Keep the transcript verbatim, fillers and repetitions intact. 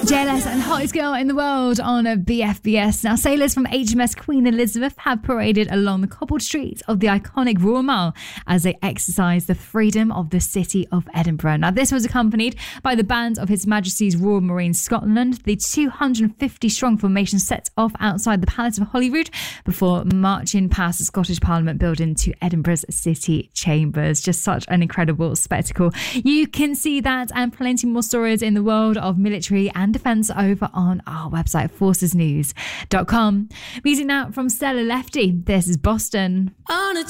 J L S and Hottest Girl in the World on B F B S. Now, sailors from H M S Queen Elizabeth have paraded along the cobbled streets of the iconic Royal Mile as they exercise the freedom of the city of Edinburgh. Now, this was accompanied by the band of His Majesty's Royal Marines Scotland. The two hundred fifty strong formation set off outside the Palace of Holyrood before marching past the Scottish Parliament building to Edinburgh's city chambers. Just such an incredible spectacle. You can see that and plenty more stories in the world of military and defence over on our website, forces news dot com. Music now from Stella Lefty. This is Boston. On a